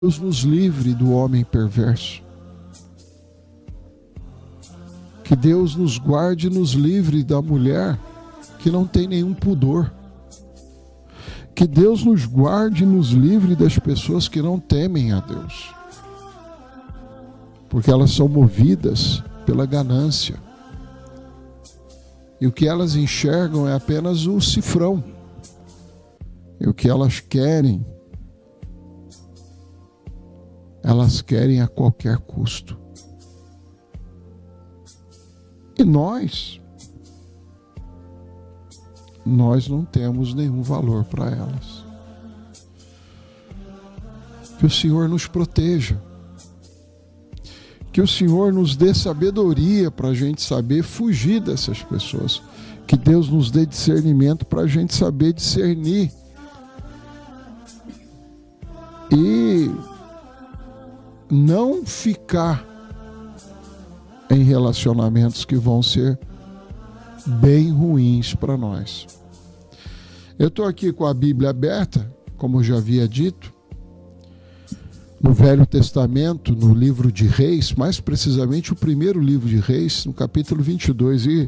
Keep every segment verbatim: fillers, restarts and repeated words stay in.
Deus nos livre do homem perverso. Que Deus nos guarde e nos livre da mulher que não tem nenhum pudor. Que Deus nos guarde e nos livre das pessoas que não temem a Deus. Porque elas são movidas pela ganância. E o que elas enxergam é apenas o cifrão. E o que elas querem, elas querem a qualquer custo. E nós, nós não temos nenhum valor para elas. Que o Senhor nos proteja. Que o Senhor nos dê sabedoria para a gente saber fugir dessas pessoas. Que Deus nos dê discernimento para a gente saber discernir. E não ficar em relacionamentos que vão ser bem ruins para nós. Eu estou aqui com a Bíblia aberta, como eu já havia dito, no Velho Testamento, no livro de Reis, mais precisamente o primeiro livro de Reis, no capítulo vinte e dois, e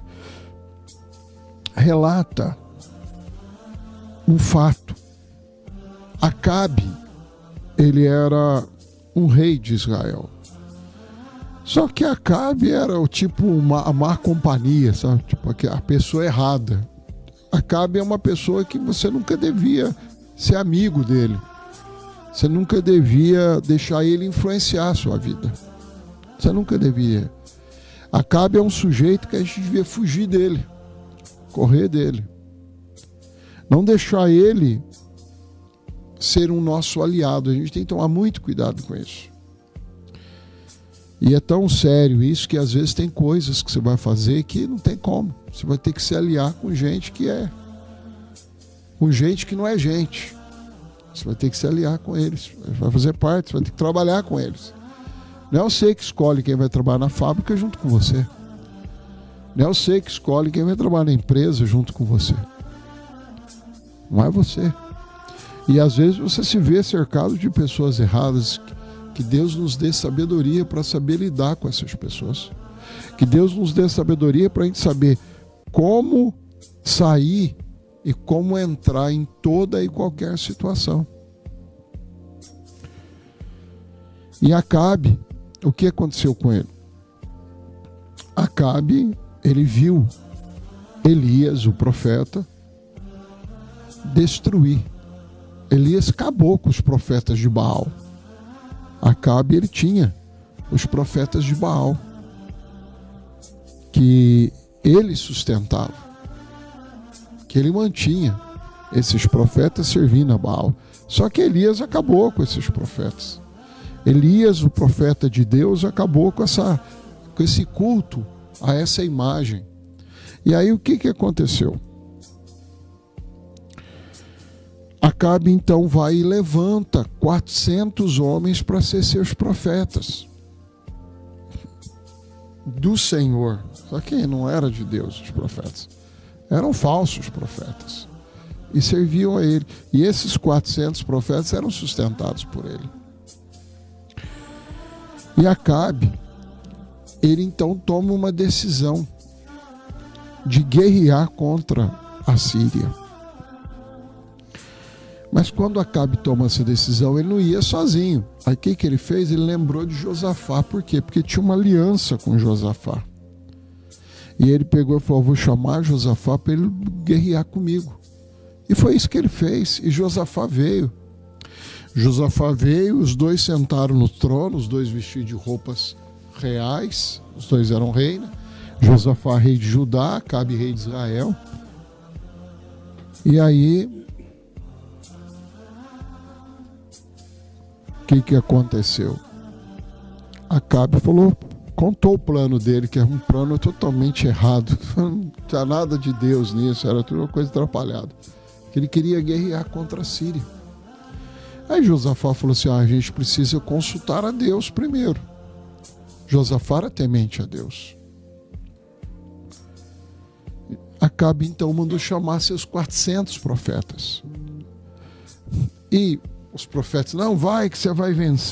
relata um fato. Acabe, ele era um rei de Israel. Só que Acabe era o tipo uma, a má companhia, sabe? Tipo a pessoa errada. Acabe é uma pessoa que você nunca devia ser amigo dele. Você nunca devia deixar ele influenciar a sua vida. Você nunca devia. Acabe é um sujeito que a gente devia fugir dele, correr dele. Não deixar ele ser um nosso aliado. A gente tem que tomar muito cuidado com isso. E é tão sério isso que às vezes tem coisas que você vai fazer que não tem como. Você vai ter que se aliar com gente que é. Com gente que não é gente. Você vai ter que se aliar com eles. Vai fazer parte, você vai ter que trabalhar com eles. Não é você que escolhe quem vai trabalhar na fábrica junto com você. Não é você que escolhe quem vai trabalhar na empresa junto com você. Não é você. E às vezes você se vê cercado de pessoas erradas. Que Deus nos dê sabedoria para saber lidar com essas pessoas. Que Deus nos dê sabedoria para a gente saber como sair e como entrar em toda e qualquer situação. E Acabe, o que aconteceu com ele? Acabe, ele viu Elias, o profeta, destruir. Elias acabou com os profetas de Baal. Acabe, ele tinha os profetas de Baal, que ele sustentava, que ele mantinha esses profetas servindo a Baal. Só que Elias acabou com esses profetas. Elias, o profeta de Deus, acabou com, essa, com esse culto a essa imagem. E aí o que, que aconteceu? Acabe então vai e levanta quatrocentos homens para ser seus profetas do Senhor. Só que não era de Deus os profetas. Eram falsos profetas. E serviam a ele. E esses quatrocentos profetas eram sustentados por ele. E Acabe, ele então toma uma decisão de guerrear contra a Síria. Mas quando Acabe toma essa decisão, ele não ia sozinho. Aí o que, que ele fez? Ele lembrou de Josafá. Por quê? Porque tinha uma aliança com Josafá. E ele pegou e falou, vou chamar Josafá para ele guerrear comigo. E foi isso que ele fez. E Josafá veio. Josafá veio, os dois sentaram no trono, os dois vestidos de roupas reais. Os dois eram rei, né? Josafá, rei de Judá, Acabe, rei de Israel. E aí... O que, que aconteceu? Acabe falou, contou o plano dele, que era um plano totalmente errado. Não tinha nada de Deus nisso, era tudo uma coisa atrapalhada. Que ele queria guerrear contra a Síria. Aí Josafá falou assim, ah, a gente precisa consultar a Deus primeiro. Josafá era temente a Deus. Acabe então mandou chamar seus quatrocentos profetas. E os profetas, não, vai que você vai vencer.